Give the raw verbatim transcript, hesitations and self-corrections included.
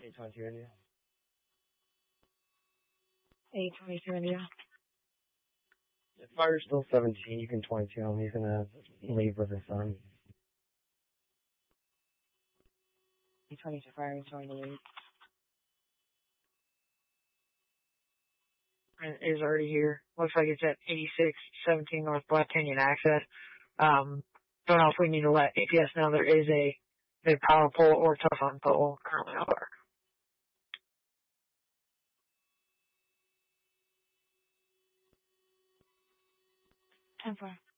eight twenty-two India. eight twenty-two India. If fire's still seventeen, you can twenty-two him. He's gonna leave with his son. eight twenty-two fire, he's going to leave. And is already here. Looks like it's at eighty-six seventeen North Black Canyon access. Um, don't know if we need to let A P S know there is a, a power pole or telephone pole currently on fire. ten four.